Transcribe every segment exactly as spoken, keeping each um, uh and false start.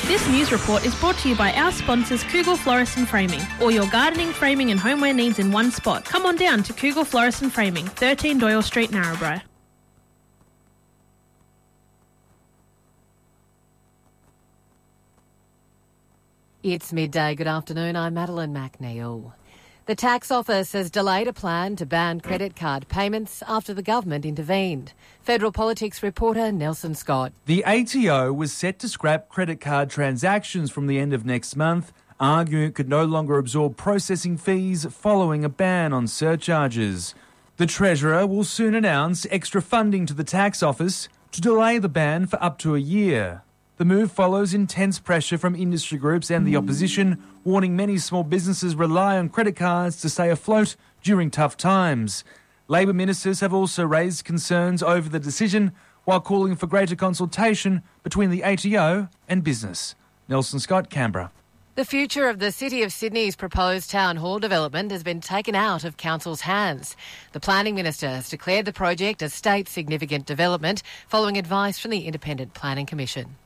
This news report is brought to you by our sponsors Kugel Florist and Framing. All your gardening, framing and homeware needs in one spot. Come on down to Kugel Florist and Framing, thirteen Doyle Street, Narrabri. It's midday. Good afternoon. I'm Madeline McNeil. The tax office has delayed a plan to ban credit card payments after the government intervened. Federal Politics reporter Nelson Scott. The A T O was set to scrap credit card transactions from the end of next month, arguing it could no longer absorb processing fees following a ban on surcharges. The Treasurer will soon announce extra funding to the tax office to delay the ban for up to a year. The move follows intense pressure from industry groups and the opposition, warning many small businesses rely on credit cards to stay afloat during tough times. Labor ministers have also raised concerns over the decision, while calling for greater consultation between the A T O and business. Nelson Scott, Canberra. The future of the City of Sydney's proposed town hall development has been taken out of Council's hands. The Planning Minister has declared the project a state significant development following advice from the Independent Planning Commission.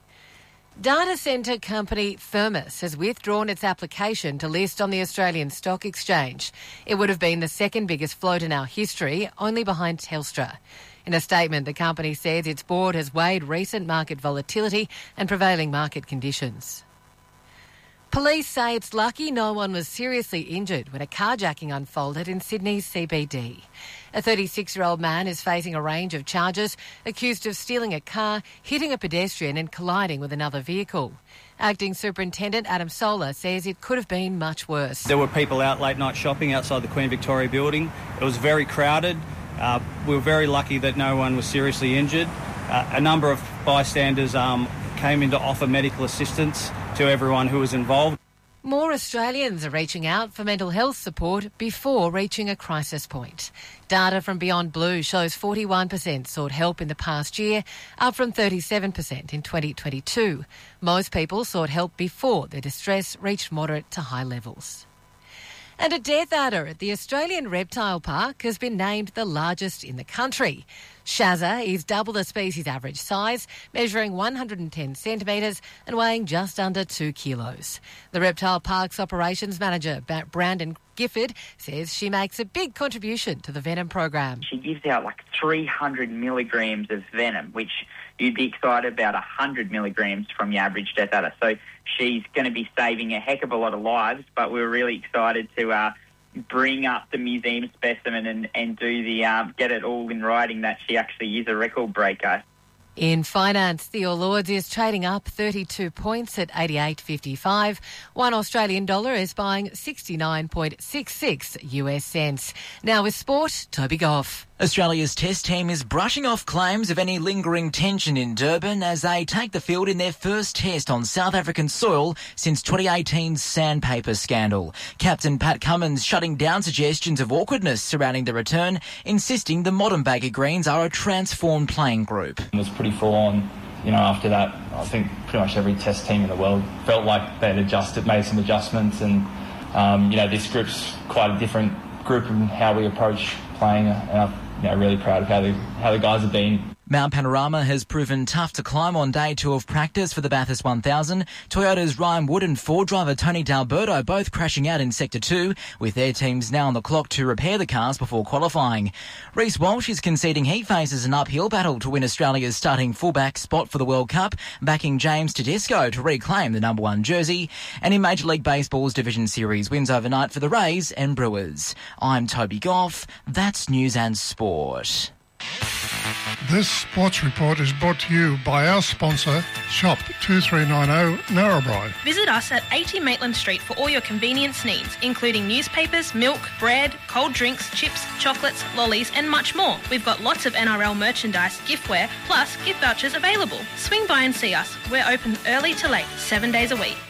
Data centre company Thermos has withdrawn its application to list on the Australian Stock Exchange. It would have been the second biggest float in our history, only behind Telstra. In a statement, the company says its board has weighed recent market volatility and prevailing market conditions. Police say it's lucky no one was seriously injured when a carjacking unfolded in Sydney's C B D. A thirty-six-year-old man is facing a range of charges, accused of stealing a car, hitting a pedestrian and colliding with another vehicle. Acting Superintendent Adam Solar says it could have been much worse. There were people out late night shopping outside the Queen Victoria building. It was very crowded. Uh, we were very lucky that no one was seriously injured. Uh, a number of bystanders um, came in to offer medical assistance to everyone who was involved. More Australians are reaching out for mental health support before reaching a crisis point. Data from Beyond Blue shows forty-one percent sought help in the past year, up from thirty-seven percent in twenty twenty-two. Most people sought help before their distress reached moderate to high levels. And a death adder at the Australian Reptile Park has been named the largest in the country. Shazza is double the species' average size, measuring one hundred ten centimetres and weighing just under two kilos. The Reptile Park's operations manager, Brandon Gifford, says she makes a big contribution to the venom program. She gives out like three hundred milligrams of venom, which you'd be excited about one hundred milligrams from your average death adder. So she's going to be saving a heck of a lot of lives, but we're really excited to uh, bring up the museum specimen and, and do the um, get it all in writing that she actually is a record breaker. In finance, the All Ords is trading up thirty-two points at eighty-eight fifty-five. One Australian dollar is buying sixty-nine point six six U S cents. Now with sport, Toby Goff. Australia's Test team is brushing off claims of any lingering tension in Durban as they take the field in their first Test on South African soil since twenty eighteen's sandpaper scandal. Captain Pat Cummins shutting down suggestions of awkwardness surrounding the return, insisting the Modenbaker Greens are a transformed playing group. It was pretty full on, you know, after that. I think pretty much every Test team in the world felt like they'd adjusted, made some adjustments, and, um, you know, this group's quite a different group in how we approach playing, and I'm you know, really proud of how the, how the guys have been. Mount Panorama has proven tough to climb on day two of practice for the Bathurst one thousand. Toyota's Ryan Wood and Ford driver Tony D'Alberto both crashing out in Sector two, with their teams now on the clock to repair the cars before qualifying. Reece Walsh is conceding he faces an uphill battle to win Australia's starting fullback spot for the World Cup, backing James Tedesco to reclaim the number one jersey. And in Major League Baseball's Division Series wins overnight for the Rays and Brewers. I'm Toby Goff. That's News and Sport. This sports report is brought to you by our sponsor, Shop two three nine zero Narrabri. Visit us at eighty Maitland Street for all your convenience needs, including newspapers, milk, bread, cold drinks, chips, chocolates, lollies and much more. We've got lots of N R L merchandise, giftware, plus gift vouchers available. Swing by and see us. We're open early to late, seven days a week.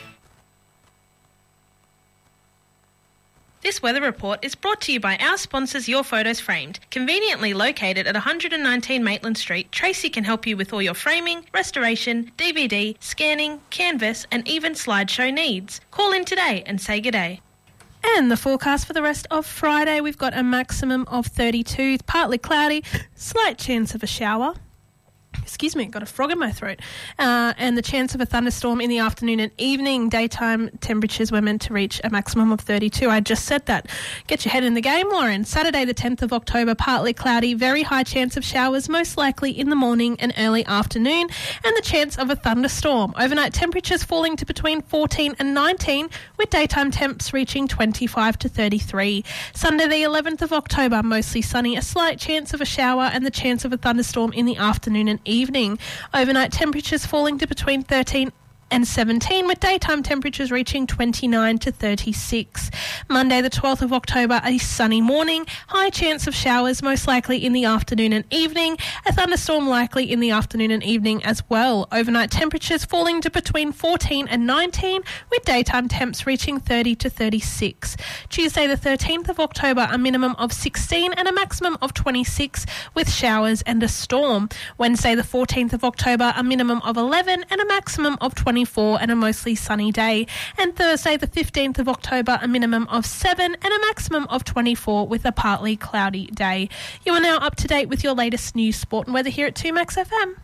This weather report is brought to you by our sponsors Your Photos Framed. Conveniently located at one hundred nineteen Maitland Street, Tracy can help you with all your framing, restoration, D V D, scanning, canvas and even slideshow needs. Call in today and say g'day. And the forecast for the rest of Friday, we've got a maximum of thirty-two, partly cloudy, slight chance of a shower. Excuse me, got a frog in my throat. Uh, and the chance of a thunderstorm in the afternoon and evening. Daytime temperatures were meant to reach a maximum of thirty-two. I just said that. Get your head in the game, Lauren. Saturday the tenth of October, partly cloudy, very high chance of showers, most likely in the morning and early afternoon, and the chance of a thunderstorm. Overnight temperatures falling to between fourteen and nineteen, with daytime temps reaching twenty-five to thirty-three. Sunday the eleventh of October, mostly sunny, a slight chance of a shower and the chance of a thunderstorm in the afternoon and evening. Overnight temperatures falling to between thirteen and seventeen, with daytime temperatures reaching twenty-nine to thirty-six. Monday the twelfth of October, a sunny morning, high chance of showers, most likely in the afternoon and evening, a thunderstorm likely in the afternoon and evening as well. Overnight temperatures falling to between fourteen and nineteen, with daytime temps reaching thirty to thirty-six. Tuesday the thirteenth of October, a minimum of sixteen and a maximum of twenty-six, with showers and a storm. Wednesday the fourteenth of October, a minimum of eleven and a maximum of twenty-four and a mostly sunny day. And Thursday the fifteenth of October, a minimum of seven and a maximum of twenty-four, with a partly cloudy day. You are now up to date with your latest news, sport and weather here at two Max F M.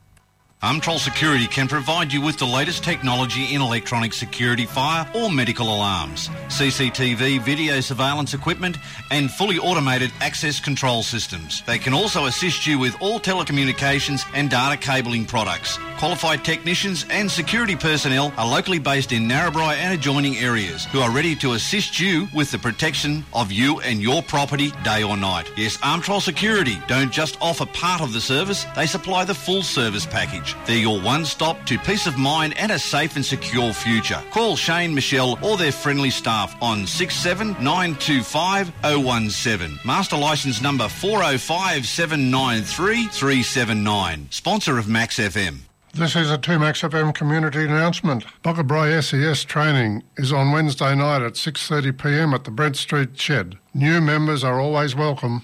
Umtrol Security can provide you with the latest technology in electronic security, fire or medical alarms, C C T V, video surveillance equipment and fully automated access control systems. They can also assist you with all telecommunications and data cabling products. Qualified technicians and security personnel are locally based in Narrabri and adjoining areas who are ready to assist you with the protection of you and your property day or night. Yes, Umtrol Security don't just offer part of the service, they supply the full service package. They're your one-stop to peace of mind and a safe and secure future. Call Shane, Michelle or their friendly staff on six seven nine two five oh one seven. Master licence number four oh five seven nine three three seven nine. Sponsor of Max F M. This is a two Max F M community announcement. Boggabri S E S training is on Wednesday night at six thirty p m at the Brent Street Shed. New members are always welcome.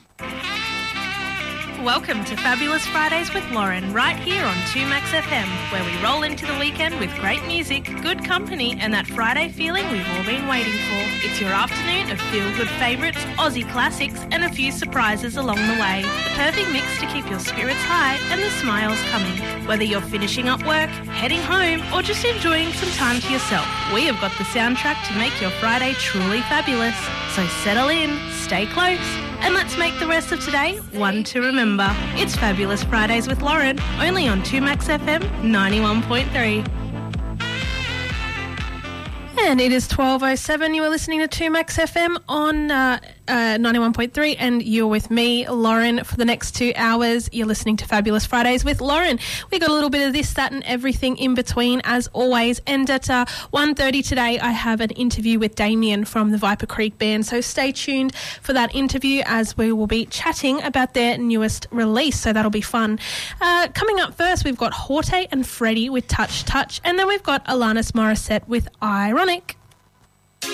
Welcome to Fabulous Fridays with Lauren, right here on two Max F M, where we roll into the weekend with great music, good company, and that Friday feeling we've all been waiting for. It's your afternoon of feel-good favourites, Aussie classics, and a few surprises along the way. The perfect mix to keep your spirits high and the smiles coming. Whether you're finishing up work, heading home, or just enjoying some time to yourself, we have got the soundtrack to make your Friday truly fabulous. So settle in, stay close, and let's make the rest of today one to remember. It's Fabulous Fridays with Lauren, only on two Max F M ninety-one point three. And it is twelve oh seven. You are listening to two Max F M on uh, uh, ninety-one point three, and you're with me, Lauren, for the next two hours. You're listening to Fabulous Fridays with Lauren. We got a little bit of this, that, and everything in between, as always. And at uh, one thirty today, I have an interview with Damien from the Viper Creek Band. So stay tuned for that interview, as we will be chatting about their newest release. So that'll be fun. Uh, coming up first, we've got Horte and Freddie with Touch Touch, and then we've got Alanis Morissette with Ironic.